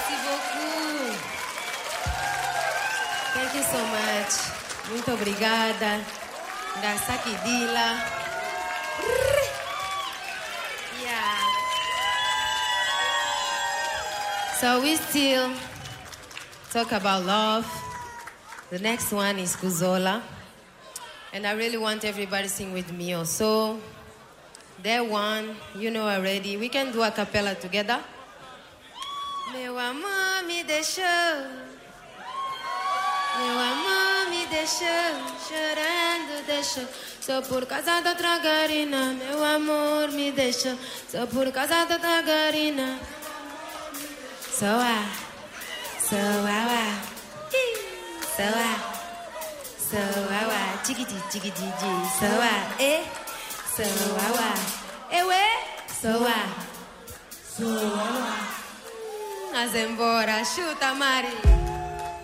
Merci beaucoup. Thank you so much. Muito obrigada. Gasakidila. Yeah. So we still talk about love. The next one is Kuzola. And I really want everybody to sing with me also. That one, you know already. We can do a cappella together. Meu amor me deixou. Meu amor me deixou. Chorando deixou. Só por causa da outra garina. Meu amor me deixou. Só por causa da outra garina. Soa. Soa. Soa. Soa. Chiquiti, chiquiti, soa. Soa. Ewe. Soa. Soa. Mas embora, chuta, Mari.